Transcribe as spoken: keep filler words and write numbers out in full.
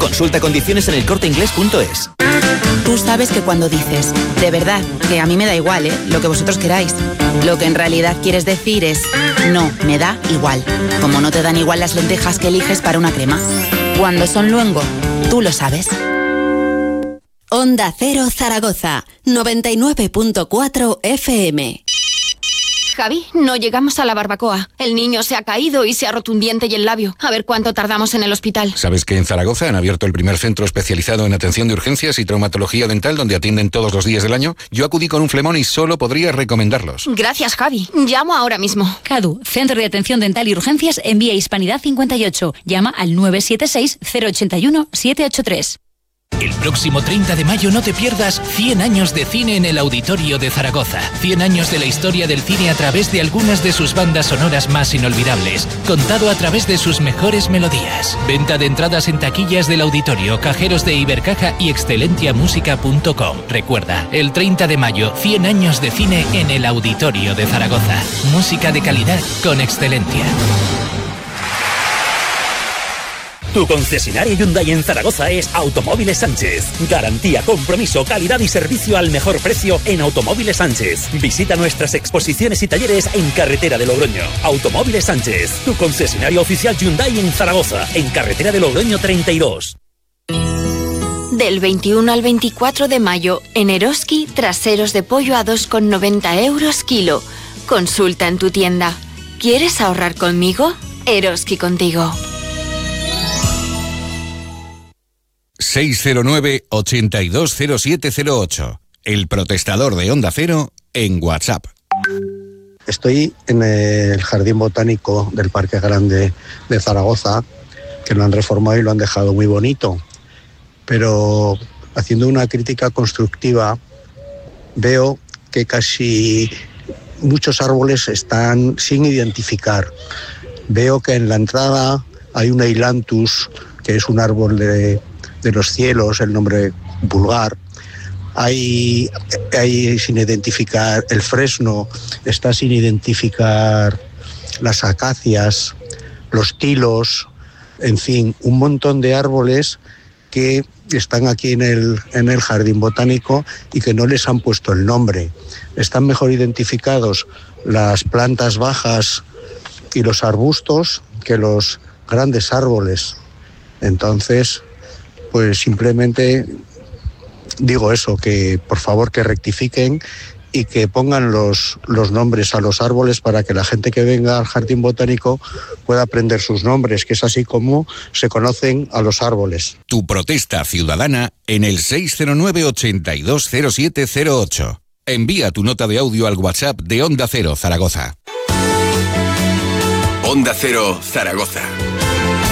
Consulta condiciones en el corte inglés punto es. Tú sabes que cuando dices, de verdad, que a mí me da igual, ¿eh? Lo que vosotros queráis. Lo que en realidad quieres decir es, no, me da igual. Como no te dan igual las lentejas que eliges para una crema. Cuando son luengo, tú lo sabes. Onda Cero Zaragoza, noventa y nueve punto cuatro F M. Javi, no llegamos a la barbacoa. El niño se ha caído y se ha roto un diente y el labio. A ver cuánto tardamos en el hospital. ¿Sabes que en Zaragoza han abierto el primer centro especializado en atención de urgencias y traumatología dental donde atienden todos los días del año? Yo acudí con un flemón y solo podría recomendarlos. Gracias, Javi. Llamo ahora mismo. CADU, Centro de Atención Dental y Urgencias en Vía Hispanidad cincuenta y ocho. Llama al nueve siete seis, cero ocho uno, siete ocho tres. El próximo treinta de mayo no te pierdas cien años de cine en el Auditorio de Zaragoza. cien años de la historia del cine a través de algunas de sus bandas sonoras más inolvidables, contado a través de sus mejores melodías. Venta de entradas en taquillas del Auditorio, cajeros de Ibercaja y excelentia música punto com. Recuerda, el treinta de mayo, cien años de cine en el Auditorio de Zaragoza. Música de calidad con Excelentia. Tu concesionario Hyundai en Zaragoza es Automóviles Sánchez. Garantía, compromiso, calidad y servicio al mejor precio en Automóviles Sánchez. Visita nuestras exposiciones y talleres en Carretera de Logroño. Automóviles Sánchez, tu concesionario oficial Hyundai en Zaragoza, en Carretera de Logroño treinta y dos. Del veintiuno al veinticuatro de mayo, en Eroski, traseros de pollo a dos con noventa euros kilo. Consulta en tu tienda. ¿Quieres ahorrar conmigo? Eroski contigo. seis cero nueve, ochenta y dos cero siete cero ocho. El protestador de Onda Cero en WhatsApp. Estoy en el Jardín Botánico del Parque Grande de Zaragoza, que lo han reformado y lo han dejado muy bonito. Pero haciendo una crítica constructiva, veo que casi muchos árboles están sin identificar. Veo que en la entrada hay un ailanthus, que es un árbol de... de los cielos, el nombre vulgar. Hay, hay sin identificar el fresno, está sin identificar las acacias, los tilos, en fin, un montón de árboles que están aquí en el, en el Jardín Botánico y que no les han puesto el nombre. Están mejor identificados las plantas bajas y los arbustos que los grandes árboles. Entonces, pues simplemente digo eso, que por favor que rectifiquen y que pongan los, los nombres a los árboles para que la gente que venga al Jardín Botánico pueda aprender sus nombres, que es así como se conocen a los árboles. Tu protesta ciudadana en el seis cero nueve, ochenta y dos cero siete cero ocho. Envía tu nota de audio al WhatsApp de Onda Cero Zaragoza. Onda Cero Zaragoza.